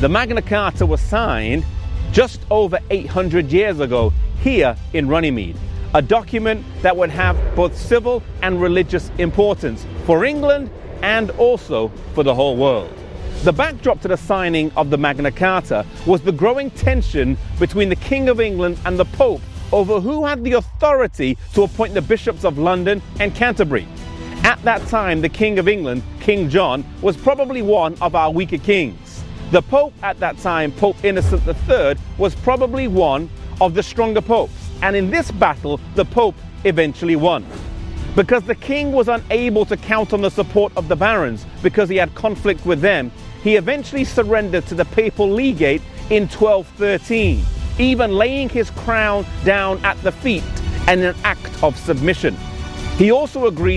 The Magna Carta was signed just over 800 years ago here in Runnymede, a document that would have both civil and religious importance for England and also for the whole world. The backdrop to the signing of the Magna Carta was the growing tension between the King of England and the Pope over who had the authority to appoint the bishops of London and Canterbury. At that time, the King of England, King John, was probably one of our weaker kings. The Pope at that time, Pope Innocent III, was probably one of the stronger popes. And in this battle, the Pope eventually won. Because the king was unable to count on the support of the barons because he had conflict with them, he eventually surrendered to the papal legate in 1213, even laying his crown down at the feet in an act of submission. He also agreed